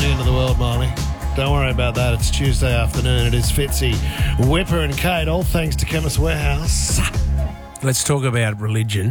end of the world, Marnie. Don't worry about that. It's Tuesday afternoon. It is Fitzy, Whipper and Kate, all thanks to Chemist Warehouse. Let's talk about religion.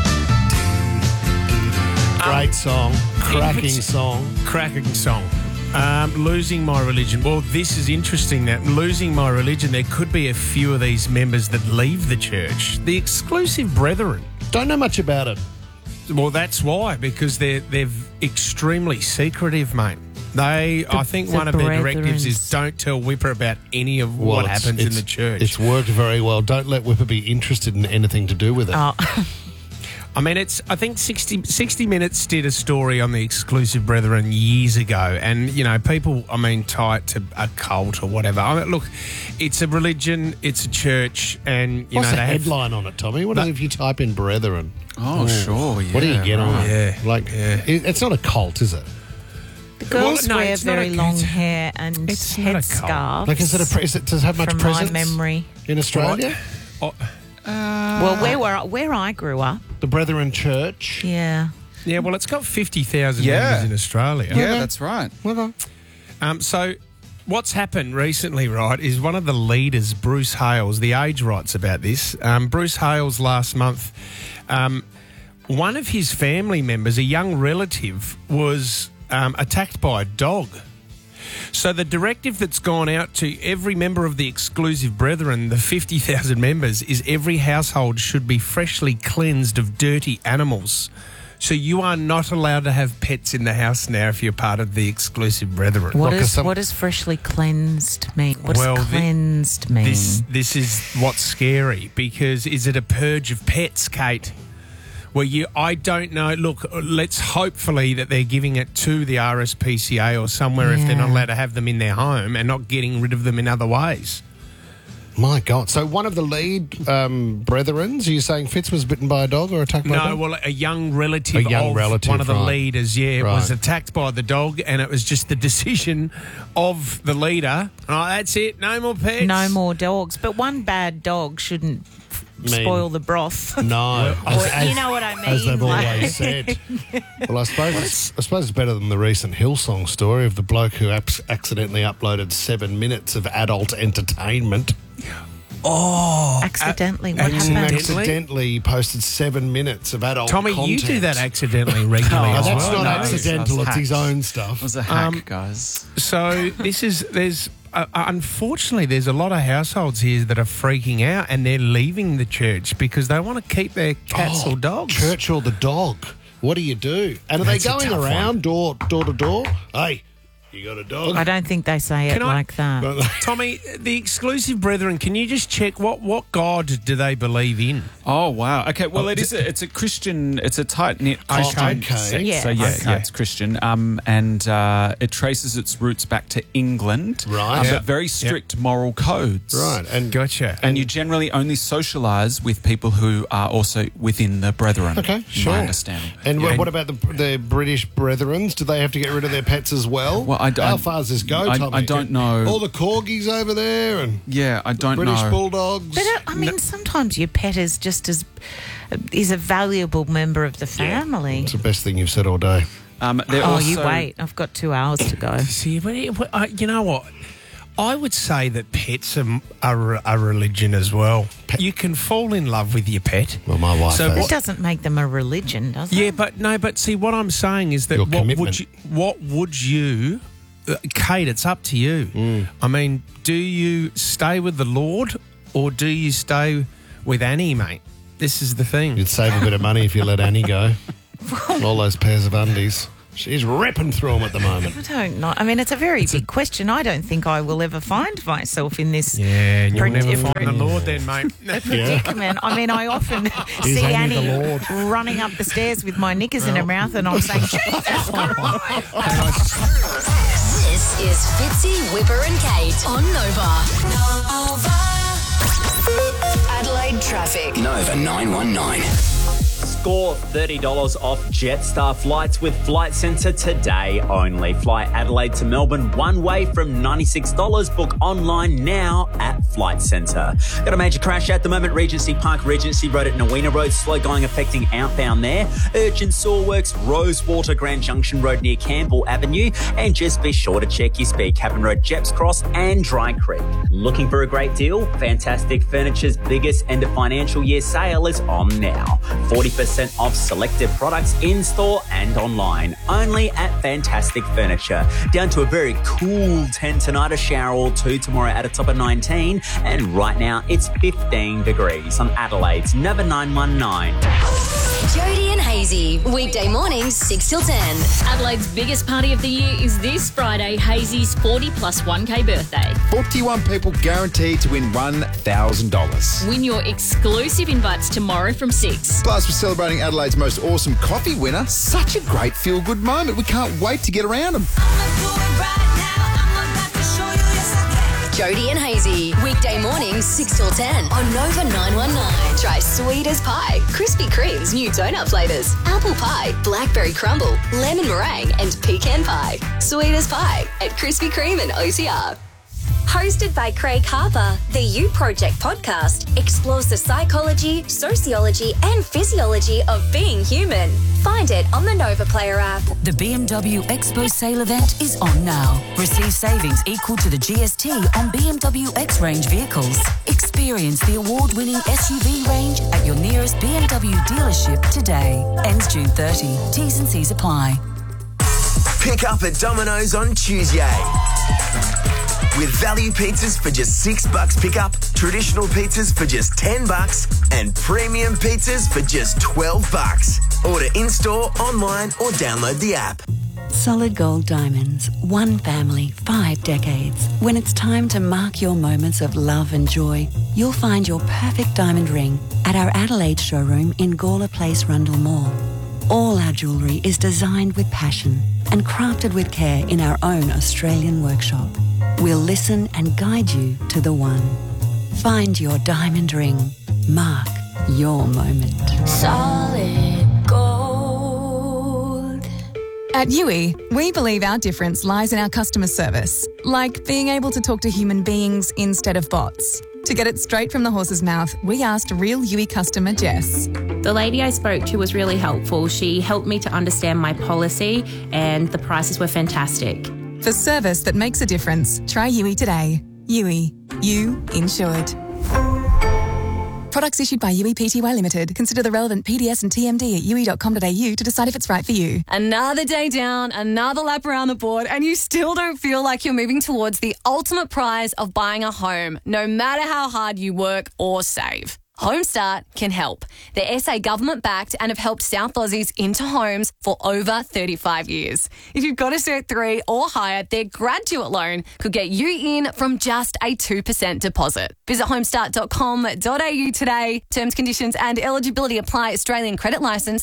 Great song. Cracking song. Losing my religion. Well, this is interesting that losing my religion, there could be a few of these members that leave the church. The exclusive brethren. Don't know much about it. Well, that's why, because they're extremely secretive, mate. I think one of their directives is don't tell Whipper about any of what happens in the church. It's worked very well. Don't let Whipper be interested in anything to do with it. Oh. I mean, I think 60 Minutes did a story on the exclusive brethren years ago, and, you know, people, tie it to a cult or whatever. I mean, look, it's a religion, it's a church, and, What's the headline on it, Tommy? What if you type in brethren? Oh, sure, yeah. What do you get on it? Yeah. It's not a cult, is it? The girls wear it's not very a- long hair and It's not a cult. headscarves. Like, does it have much from presence my memory? in Australia? Well, where I grew up, The Brethren Church. yeah. Yeah, well, it's got 50,000 members in Australia. Yeah, that's right. So what's happened recently, right, is one of the leaders, Bruce Hales, The Age writes about this. Bruce Hales last month, one of his family members, a young relative, was attacked by a dog. So the directive that's gone out to every member of the exclusive brethren, the 50,000 members, is every household should be freshly cleansed of dirty animals. So you are not allowed to have pets in the house now if you're part of the exclusive brethren. What does freshly cleansed mean? What does cleansed mean? This is what's scary, because is it a purge of pets, Kate? Well, I don't know. Look, let's hopefully that they're giving it to the RSPCA or somewhere if they're not allowed to have them in their home and not getting rid of them in other ways. My God. So one of the lead brethrens, are you saying Fitz was bitten by a dog or attacked by a dog? No, well, a young relative relative, one of the right. leaders, was attacked by the dog, and it was just the decision of the leader. Oh, that's it. No more pets. No more dogs. But one bad dog shouldn't spoil the broth. No. You know what I mean? As they've always said. Well, I suppose it's better than the recent Hillsong story of the bloke who accidentally uploaded 7 minutes of adult entertainment. Oh. Accidentally. What happened? Accidentally posted 7 minutes of adult Tommy, content. you do that accidentally regularly as That's well. not accidental. It's his own stuff. It was a hack, guys. So unfortunately, there's a lot of households here that are freaking out and they're leaving the church because they want to keep their cats or dogs. Church or the dog. What do you do? And are That's they a going tough around door to door? Hey, you got a dog? I don't think they say it like that. Tommy, the exclusive brethren, can you just check what God do they believe in? Oh, wow. Okay, well, it's a Christian, it's a tight-knit Christian sect. Yeah. So, it's Christian. And it traces its roots back to England. Right. But very strict moral codes. Right. And Gotcha. And you generally only socialise with people who are also within the brethren. Okay, sure. My understanding. And what about the British brethrens? Do they have to get rid of their pets as well? Well, How far does this go, Tommy? I don't know. All the corgis over there and I don't British know. bulldogs. But sometimes your pet is is a valuable member of the family. It's the best thing you've said all day. You wait. I've got 2 hours to go. See, you know what? I would say that pets are a religion as well. You can fall in love with your pet. Well, my wife has. It doesn't make them a religion, does it? Yeah, but see, what I'm saying is that what would you, Kate, it's up to you. I mean, do you stay with the Lord or do you stay with Annie, mate? This is the thing. You'd save a bit of money if you let Annie go. All those pairs of undies. She's ripping through them at the moment. I don't know. I mean, it's a very big question. I don't think I will ever find myself in this and you'll never find the Lord then, mate. predicament. I see Annie Annie the Lord? running up the stairs with my knickers in her mouth, and I'm saying, Jesus Christ. This is Fitzy, Whipper and Kate on Nova. Adelaide traffic. Nova 919. Score $30 off Jetstar flights with Flight Centre today only. Fly Adelaide to Melbourne one way from $96. Book online now at Flight Centre. Got a major crash at the moment. Regency Park, Regency Road at Nowina Road. Slow going affecting outbound there. Urgent Saw Works, Rosewater, Grand Junction Road near Campbell Avenue. And just be sure to check your speed. Captain Road, Jeps Cross and Dry Creek. Looking for a great deal? Fantastic Furniture's biggest end of financial year sale is on now. 40% off selected products in-store and online. Only at Fantastic Furniture. Down to a very cool 10 tonight, a shower or 2 tomorrow at a top of 19. And right now it's 15 degrees on Adelaide's Nova 919. Jody and Hazy, weekday mornings 6 till 10. Adelaide's biggest party of the year is this Friday, Hazy's 40 plus 1K birthday. 41 people guaranteed to win $1,000. Win your exclusive invites tomorrow from 6. Plus, we're celebrating Adelaide's most awesome coffee winner. Such a great feel-good moment. We can't wait to get around them. Jody and Hazy, weekday mornings 6 till 10 on Nova 919. Try sweet as pie, Krispy Kreme's new donut flavours, apple pie, blackberry crumble, lemon meringue and pecan pie. Sweet as pie at Krispy Kreme and OCR. Hosted by Craig Harper, the You Project podcast explores the psychology, sociology and physiology of being human. Find it on the Nova Player app. The BMW Expo sale event is on now. Receive savings equal to the GST on BMW X range vehicles. Experience the award-winning SUV range at your nearest BMW dealership today. Ends June 30. T's and C's apply. Pick up at Domino's on Tuesday. With value pizzas for just $6 pickup, traditional pizzas for just $10, and premium pizzas for just $12. Order in-store, online, or download the app. Solid Gold Diamonds. One family, 5 decades. When it's time to mark your moments of love and joy, you'll find your perfect diamond ring at our Adelaide showroom in Gawler Place, Rundle Mall. All our jewellery is designed with passion and crafted with care in our own Australian workshop. We'll listen and guide you to the one. Find your diamond ring. Mark your moment. Solid gold. At Yui, we believe our difference lies in our customer service, like being able to talk to human beings instead of bots. To get it straight from the horse's mouth, we asked real Yui customer Jess. The lady I spoke to was really helpful. She helped me to understand my policy and the prices were fantastic. For service that makes a difference, try Yui today. Yui. You insured. Products issued by Yui Pty Limited. Consider the relevant PDS and TMD at yui.com.au to decide if it's right for you. Another day down, another lap around the board, and you still don't feel like you're moving towards the ultimate prize of buying a home, no matter how hard you work or save. Homestart can help. They're SA government-backed and have helped South Aussies into homes for over 35 years. If you've got a Cert 3 or higher, their graduate loan could get you in from just a 2% deposit. Visit homestart.com.au today. Terms, conditions and eligibility apply. Australian credit licence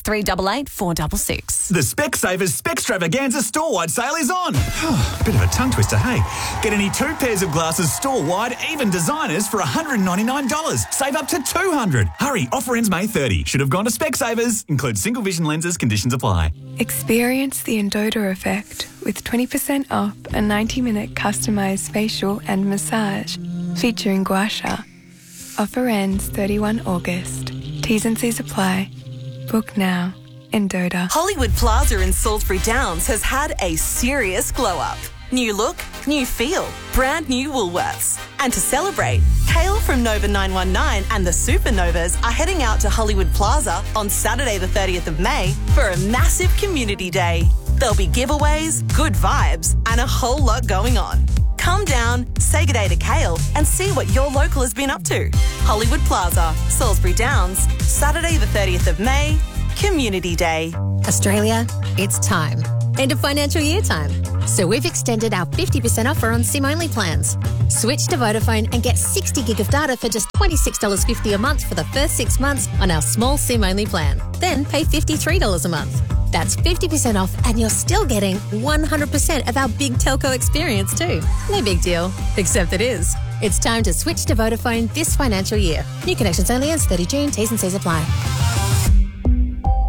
388466. The Specsavers Specstravaganza store-wide sale is on. Bit of a tongue twister, hey? Get any 2 pairs of glasses store-wide, even designers, for $199. Save up to $200. Hurry, offer ends May 30. Should have gone to Specsavers. Includes single vision lenses, conditions apply. Experience the Endota effect with 20% off a 90-minute customised facial and massage featuring gua sha. Offer ends 31 August. T's and C's apply. Book now. Endota. Hollywood Plaza in Salisbury Downs has had a serious glow-up. New look, new feel, brand new Woolworths. And to celebrate, Kale from Nova 919 and the Supernovas are heading out to Hollywood Plaza on Saturday the 30th of May for a massive community day. There'll be giveaways, good vibes, and a whole lot going on. Come down, say good day to Kale, and see what your local has been up to. Hollywood Plaza, Salisbury Downs, Saturday the 30th of May, Community Day. Australia, it's time. End of financial year time. So we've extended our 50% offer on SIM-only plans. Switch to Vodafone and get 60 gig of data for just $26.50 a month for the first 6 months on our small SIM-only plan. Then pay $53 a month. That's 50% off and you're still getting 100% of our big telco experience too. No big deal, except it is. It's time to switch to Vodafone this financial year. New connections only ends 30 June. T's and C's apply.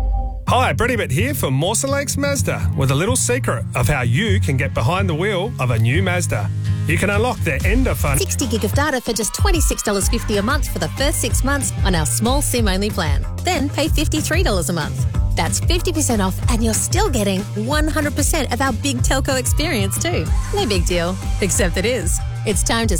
Hi, Brady Bit here for Mawson Lakes Mazda with a little secret of how you can get behind the wheel of a new Mazda. You can unlock their end of fun 60 gig of data for just $26.50 a month for the first 6 months on our small SIM-only plan. Then pay $53 a month. That's 50% off and you're still getting 100% of our big telco experience too. No big deal, except it is. It's time to